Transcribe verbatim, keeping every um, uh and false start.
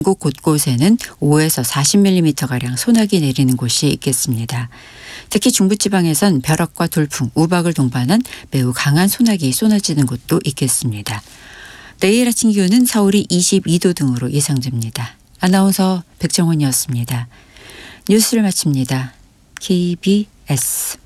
전국 곳곳에는 오에서 사십 밀리미터가량 소나기 내리는 곳이 있겠습니다. 특히 중부지방에선 벼락과 돌풍, 우박을 동반한 매우 강한 소나기 쏟아지는 곳도 있겠습니다. 내일 아침 기온은 서울이 이십이 도 등으로 예상됩니다. 아나운서 백정원이었습니다. 뉴스를 마칩니다. 케이비에스